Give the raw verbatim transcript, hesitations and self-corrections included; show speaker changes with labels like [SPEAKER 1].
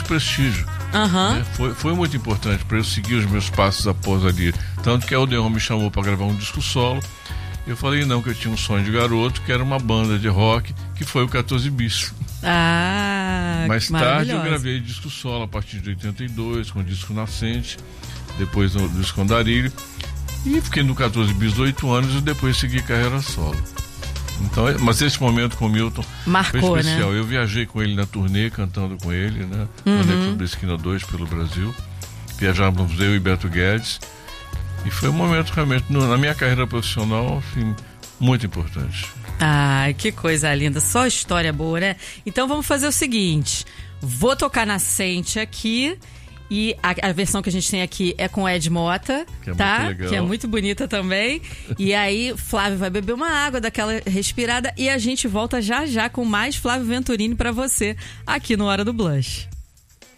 [SPEAKER 1] prestígio.
[SPEAKER 2] Uhum.
[SPEAKER 1] Né? Foi, foi muito importante para eu seguir os meus passos após ali. Tanto que a Odeon me chamou para gravar um disco solo. Eu falei não, que eu tinha um sonho de garoto, que era uma banda de rock, que foi o quatorze Bis.
[SPEAKER 2] Ah,
[SPEAKER 1] Mais tarde eu gravei disco solo a partir de oitenta e dois, com o disco Nascente, depois o disco Andarilho. E fiquei no quatorze Bis oito anos e depois segui carreira solo. Então, mas esse momento com o Milton
[SPEAKER 2] marcou,
[SPEAKER 1] foi especial.
[SPEAKER 2] Né?
[SPEAKER 1] Eu viajei com ele na turnê, cantando com ele, né?
[SPEAKER 2] Uhum.
[SPEAKER 1] Andei sobre a Esquina dois pelo Brasil. Viajávamos eu e Beto Guedes. E foi um momento realmente, no, na minha carreira profissional, assim, muito importante.
[SPEAKER 2] Ai, que coisa linda. Só história boa, né? Então vamos fazer o seguinte. Vou tocar Nascente aqui. E a, a versão que a gente tem aqui é com Ed Mota,
[SPEAKER 1] que é
[SPEAKER 2] tá?
[SPEAKER 1] Muito legal.
[SPEAKER 2] Que é muito bonita também. E aí, Flávio vai beber uma água daquela respirada e a gente volta já já com mais Flávio Venturini pra você aqui no Hora do Blush.